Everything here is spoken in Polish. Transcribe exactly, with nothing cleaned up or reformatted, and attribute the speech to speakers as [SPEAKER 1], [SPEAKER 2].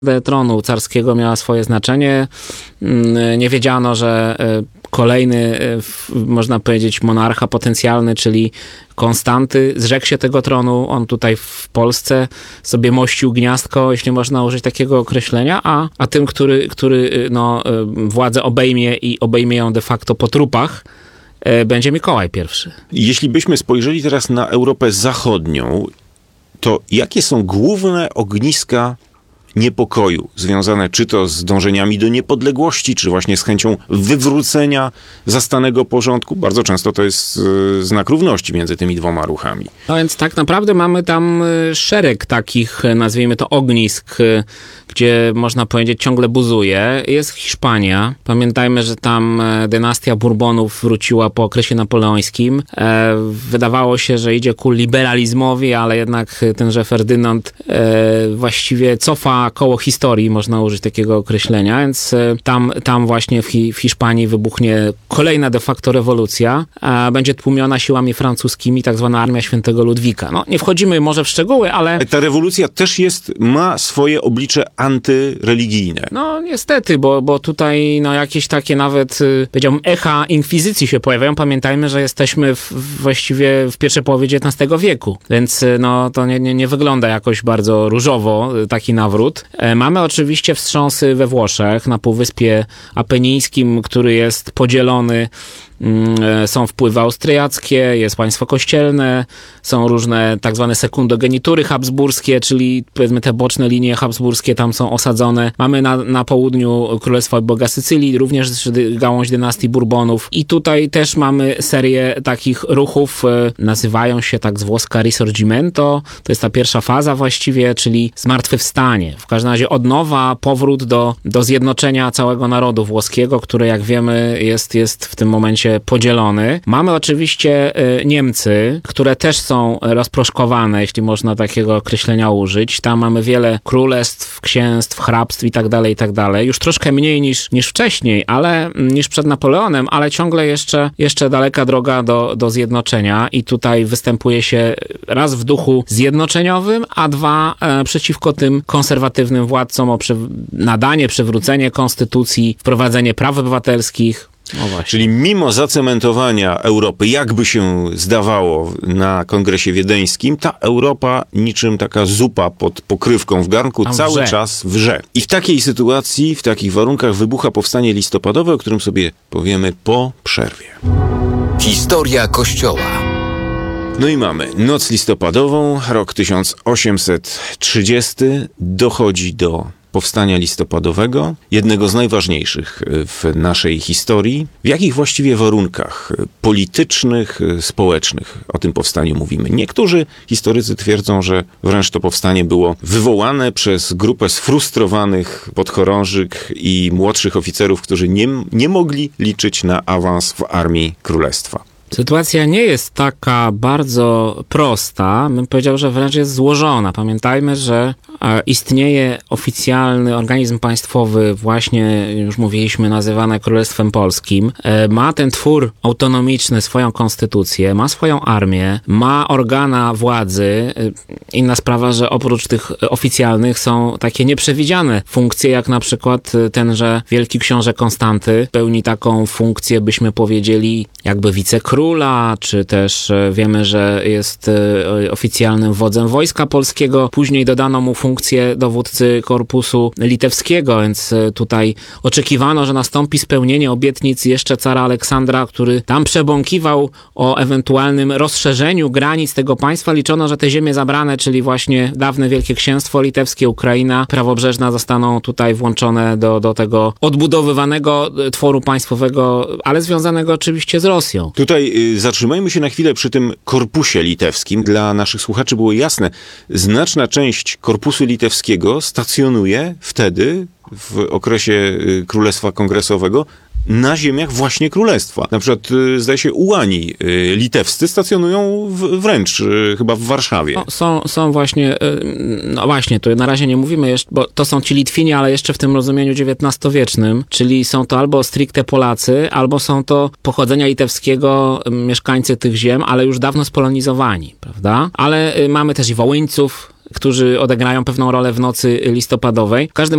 [SPEAKER 1] tronu carskiego miała swoje znaczenie. Nie wiedziano, że kolejny, można powiedzieć, monarcha potencjalny, czyli Konstanty, zrzekł się tego tronu. On tutaj w Polsce sobie mościł gniazdko, jeśli można użyć takiego określenia, a, a tym, który, który no, władzę obejmie i obejmie ją de facto po trupach, będzie Mikołaj pierwszy.
[SPEAKER 2] Jeśli byśmy spojrzeli teraz na Europę Zachodnią, to jakie są główne ogniska niepokoju związane czy to z dążeniami do niepodległości, czy właśnie z chęcią wywrócenia zastanego porządku? Bardzo często to jest y, znak równości między tymi dwoma ruchami.
[SPEAKER 1] No więc tak naprawdę mamy tam szereg takich, nazwijmy to, ognisk, gdzie można powiedzieć ciągle buzuje. Jest Hiszpania. Pamiętajmy, że tam dynastia Bourbonów wróciła po okresie napoleońskim. E, wydawało się, że idzie ku liberalizmowi, ale jednak tenże Ferdynand e, właściwie cofa koło historii, można użyć takiego określenia, więc tam, tam właśnie w, Hi- w Hiszpanii wybuchnie kolejna de facto rewolucja, a będzie tłumiona siłami francuskimi, tak zwana Armia Świętego Ludwika. No, nie wchodzimy może w szczegóły, ale...
[SPEAKER 2] Ta rewolucja też jest, ma swoje oblicze antyreligijne.
[SPEAKER 1] No niestety, bo, bo tutaj no, jakieś takie nawet, powiedziałbym, echa inkwizycji się pojawiają. Pamiętajmy, że jesteśmy w, właściwie w pierwszej połowie dziewiętnastego wieku, więc no, to nie, nie, nie wygląda jakoś bardzo różowo taki nawrót. Mamy oczywiście wstrząsy we Włoszech, na Półwyspie Apenińskim, który jest podzielony. Są wpływy austriackie, jest państwo kościelne, są różne tak zwane sekundogenitury habsburskie, czyli powiedzmy te boczne linie habsburskie tam są osadzone. Mamy na, na południu Królestwo Uboga Sycylii, również gałąź dynastii Bourbonów i tutaj też mamy serię takich ruchów, nazywają się tak z włoska Risorgimento, to jest ta pierwsza faza właściwie, czyli zmartwychwstanie. W każdym razie odnowa, powrót do, do zjednoczenia całego narodu włoskiego, które jak wiemy jest, jest w tym momencie podzielony. Mamy oczywiście Niemcy, które też są rozproszkowane, jeśli można takiego określenia użyć. Tam mamy wiele królestw, księstw, hrabstw i tak dalej, i tak dalej. Już troszkę mniej niż, niż wcześniej, ale niż przed Napoleonem, ale ciągle jeszcze, jeszcze daleka droga do, do zjednoczenia i tutaj występuje się raz w duchu zjednoczeniowym, a dwa e, przeciwko tym konserwatywnym władcom o przy, nadanie, przywrócenie konstytucji, wprowadzenie praw obywatelskich. No
[SPEAKER 2] Czyli mimo zacementowania Europy, jakby się zdawało na Kongresie Wiedeńskim, ta Europa niczym taka zupa pod pokrywką w garnku
[SPEAKER 1] Tam
[SPEAKER 2] cały
[SPEAKER 1] wrze.
[SPEAKER 2] czas wrze. I w takiej sytuacji, w takich warunkach wybucha powstanie listopadowe, o którym sobie powiemy po przerwie.
[SPEAKER 3] Historia Kościoła.
[SPEAKER 2] No i mamy noc listopadową, rok tysiąc osiemset trzydziesty, dochodzi do powstania listopadowego, jednego z najważniejszych w naszej historii. W jakich właściwie warunkach politycznych, społecznych o tym powstaniu mówimy? Niektórzy historycy twierdzą, że wręcz to powstanie było wywołane przez grupę sfrustrowanych podchorążych i młodszych oficerów, którzy nie, nie mogli liczyć na awans w armii królestwa.
[SPEAKER 1] Sytuacja nie jest taka bardzo prosta, bym powiedział, że wręcz jest złożona. Pamiętajmy, że istnieje oficjalny organizm państwowy, właśnie już mówiliśmy, nazywany Królestwem Polskim. Ma ten twór autonomiczny swoją konstytucję, ma swoją armię, ma organa władzy. Inna sprawa, że oprócz tych oficjalnych są takie nieprzewidziane funkcje, jak na przykład tenże wielki książę Konstanty pełni taką funkcję, byśmy powiedzieli, jakby wicekról, króla, czy też wiemy, że jest oficjalnym wodzem Wojska Polskiego. Później dodano mu funkcję dowódcy korpusu litewskiego, więc tutaj oczekiwano, że nastąpi spełnienie obietnic jeszcze cara Aleksandra, który tam przebąkiwał o ewentualnym rozszerzeniu granic tego państwa. Liczono, że te ziemie zabrane, czyli właśnie dawne Wielkie Księstwo Litewskie, Ukraina prawobrzeżna zostaną tutaj włączone do, do tego odbudowywanego tworu państwowego, ale związanego oczywiście z Rosją.
[SPEAKER 2] Tutaj zatrzymajmy się na chwilę przy tym korpusie litewskim. Dla naszych słuchaczy było jasne, znaczna część korpusu litewskiego stacjonuje wtedy, w okresie Królestwa Kongresowego, na ziemiach właśnie królestwa. Na przykład, zdaje się, ułani litewscy stacjonują w, wręcz chyba w Warszawie.
[SPEAKER 1] No, są, są właśnie, no właśnie, tu na razie nie mówimy jeszcze, bo to są ci Litwini, ale jeszcze w tym rozumieniu dziewiętnastowiecznym, czyli są to albo stricte Polacy, albo są to pochodzenia litewskiego mieszkańcy tych ziem, ale już dawno spolonizowani, prawda? Ale mamy też i Wołyńców, którzy odegrają pewną rolę w nocy listopadowej. W każdym